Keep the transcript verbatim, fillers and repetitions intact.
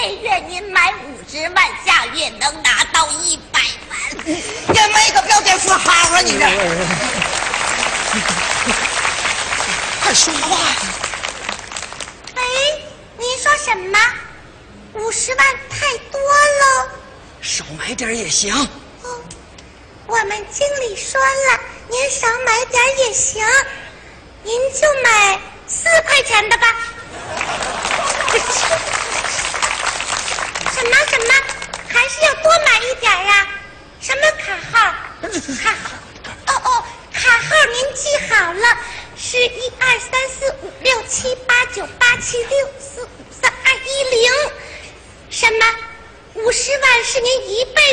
这月您买五十万，下月能拿到一百万。 也没个标点符号啊！你这还说话呀？ 哎，您说什么？五十万太多了， 少买点也行。 哦，我们经理说了，您少买点也行，您就买四块钱的吧。什么什么？还是要多买一点呀？什么卡号？卡号？哦哦，卡号您记好了，是一二三四五六七八九八七六四五三二一零。什么？五十万是您一辈